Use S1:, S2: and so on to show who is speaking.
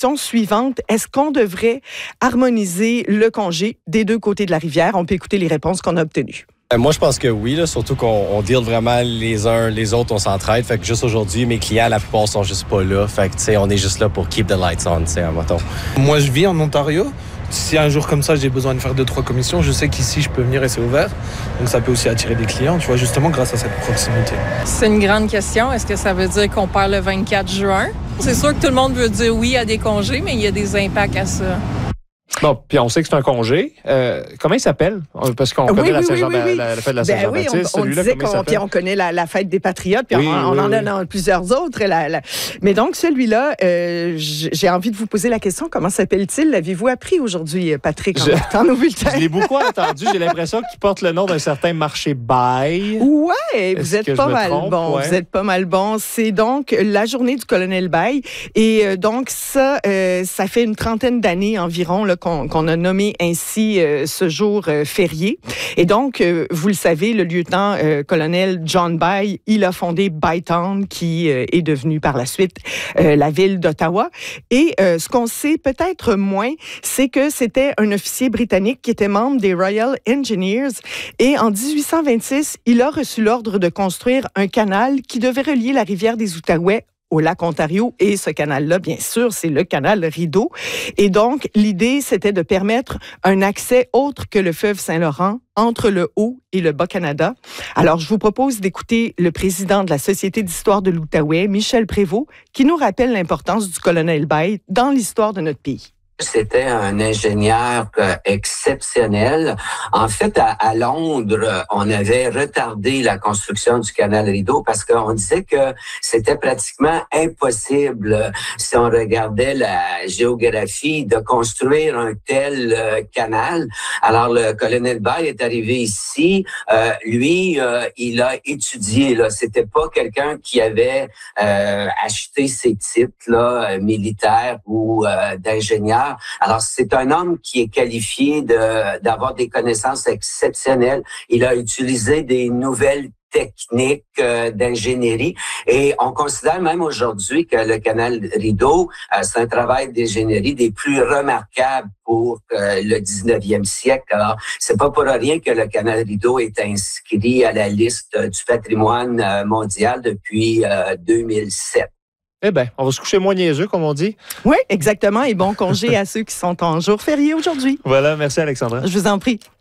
S1: question suivante. Est-ce qu'on devrait harmoniser le congé des deux côtés de la rivière? On peut écouter les réponses qu'on a obtenues.
S2: Moi, je pense que oui, là, surtout qu'on deal vraiment les uns les autres, on s'entraide. Fait que juste aujourd'hui, mes clients, la plupart sont juste pas là. Fait que, tu sais, on est juste là pour keep the lights on, tu sais, mettons.
S3: Moi, je vis en Ontario. Si un jour comme ça, j'ai besoin de faire 2-3 commissions, je sais qu'ici, je peux venir et c'est ouvert. Donc, ça peut aussi attirer des clients, tu vois, justement grâce à cette proximité.
S4: C'est une grande question. Est-ce que ça veut dire qu'on perd le 24 juin? C'est sûr que tout le monde veut dire oui à des congés, mais il y a des impacts à ça.
S5: Bon, puis on sait que c'est un congé. Comment il s'appelle? Parce qu'on connaît la fête de la Saint-Jean-Baptiste.
S1: On disait qu'on connaît la fête des Patriotes, puis on en a dans plusieurs autres. Mais donc, celui-là, j'ai envie de vous poser la question, comment s'appelle-t-il? L'avez-vous appris aujourd'hui, Patrick, en nos bulletins?
S5: Je l'ai beaucoup entendu. J'ai l'impression qu'il porte le nom d'un certain marché Bail.
S1: Ouais, vous êtes pas mal bon. Vous êtes pas mal bon. C'est donc la journée du colonel Bail. Et donc, ça fait une trentaine d'années environ là, qu'on a nommé ainsi ce jour férié. Et donc, vous le savez, le lieutenant-colonel John Bail, il a fondé Bytown, qui est devenu par la suite la ville d'Ottawa. Et ce qu'on sait peut-être moins, c'est que c'était un officier britannique qui était membre des Royal Engineers. Et en 1826, il a reçu l'ordre de construire un canal qui devait relier la rivière des Outaouais au lac Ontario. Et ce canal-là, bien sûr, c'est le canal Rideau. Et donc, l'idée, c'était de permettre un accès autre que le fleuve Saint-Laurent entre le Haut et le Bas-Canada. Alors, je vous propose d'écouter le président de la Société d'histoire de l'Outaouais, Michel Prévost, qui nous rappelle l'importance du colonel Bail dans l'histoire de notre pays.
S6: C'était un ingénieur exceptionnel. En fait, à Londres, on avait retardé la construction du canal Rideau parce qu'on disait que c'était pratiquement impossible, si on regardait la géographie, de construire un tel canal. Alors, le colonel Bail est arrivé ici. Lui, il a étudié. Là, c'était pas quelqu'un qui avait acheté ses titres là, militaires ou d'ingénieur. Alors, c'est un homme qui est qualifié d'avoir des connaissances exceptionnelles. Il a utilisé des nouvelles techniques d'ingénierie et on considère même aujourd'hui que le canal Rideau, c'est un travail d'ingénierie des plus remarquables pour le 19e siècle. Alors, c'est pas pour rien que le canal Rideau est inscrit à la liste du patrimoine mondial depuis 2007.
S5: Eh bien, on va se coucher moins niaiseux, comme on dit.
S1: Oui, exactement. Et bon congé à ceux qui sont en jour férié aujourd'hui.
S5: Voilà, merci Alexandra.
S1: Je vous en prie.